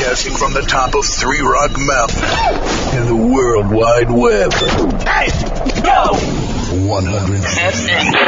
Broadcasting from the top of Three Rock Mountain in the World Wide Web. Hey, yo! 100 FM.